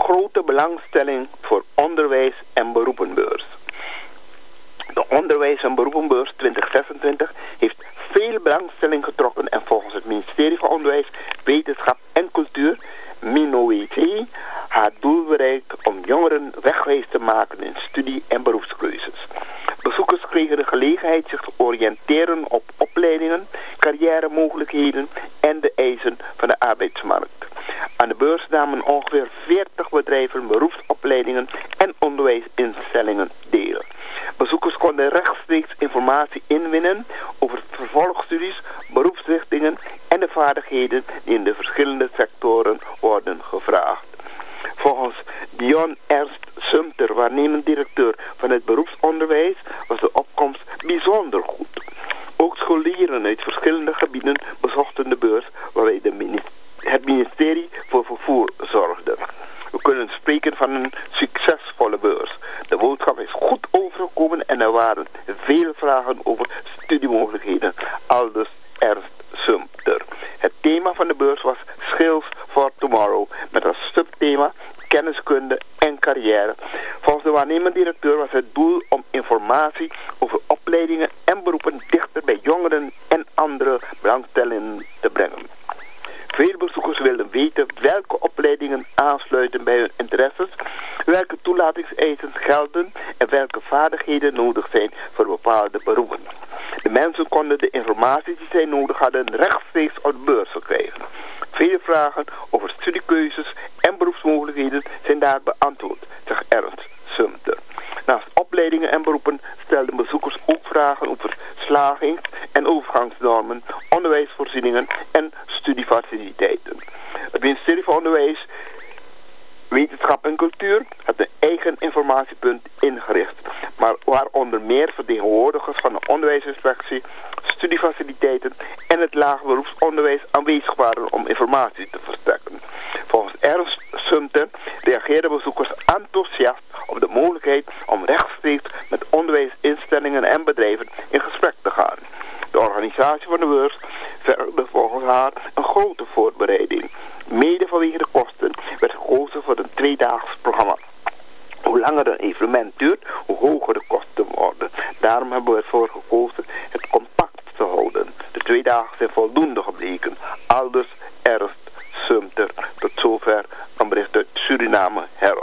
grote belangstelling voor onderwijs en beroepenbeurs. De onderwijs en beroepenbeurs 2026 heeft veel belangstelling getrokken en volgens het ministerie van Onderwijs, Wetenschap en Cultuur, MINOWT, haar doel bereikt om jongeren wegwijs te maken in studie- en beroepskeuzes. Bezoekers kregen de gelegenheid zich te oriënteren op opleidingen, carrièremogelijkheden en de eisen van de arbeidsmarkt. Aan de beurs namen ongeveer 40 bedrijven beroepsopleidingen en onderwijsinstellingen deel. Bezoekers konden rechtstreeks informatie inwinnen over vervolgstudies, beroepsrichtingen en de vaardigheden die in de verschillende sectoren worden gevraagd. Volgens Dion Ernst Sumter, waarnemend directeur van het beroepsonderwijs, was de opkomst bijzonder goed. Ook scholieren uit verschillende gebieden bezochten de beurs waarbij het ministerie voor vervoer zorgde. We kunnen spreken van een succesvolle beurs. De boodschap is goed overgekomen en er waren veel vragen over studiemogelijkheden, aldus Ernst Sumter. Het thema van de beurs was Skills for Tomorrow met als subthema kenniskunde en carrière. Volgens de waarnemend directeur was het doel om informatie over opleidingen en beroepen dichter bij jongeren en andere belangstellenden te brengen. Veel bezoekers wilden weten welke opleidingen aansluiten bij hun interesses, welke toelatingseisen gelden en welke vaardigheden nodig zijn voor bepaalde beroepen. De mensen konden de informatie die zij nodig hadden rechtstreeks op de beurs krijgen. Vele vragen over studiekeuzes en beroepsmogelijkheden zijn daar beantwoord, zegt Ernst Sumter. Naast opleidingen en beroepen stelden bezoekers ook vragen over slagings- en overgangsnormen, onderwijsvoorzieningen en studiefaciliteiten. Het ministerie van Onderwijs, Wetenschap en Cultuur had een eigen informatiepunt ingericht, maar waar onder meer vertegenwoordigers van de onderwijsinspectie, studiefaciliteiten en het lager beroepsonderwijs aanwezig waren om informatie te verstrekken. Volgens Ernst Sumter reageerden bezoekers enthousiast op de mogelijkheid om rechtstreeks met onderwijsinstellingen en bedrijven in gesprek te gaan. De organisatie van de beurs vergde volgens haar een grote voorbereiding. Mede vanwege de kosten werd gekozen voor een tweedaags programma. Hoe langer een evenement duurt, hoe hoger de kosten worden. Daarom hebben we ervoor gekozen het compact te houden. De 2 dagen zijn voldoende gebleken. Aldus Ernst Sumter. Tot zover een bericht uit Suriname Herald.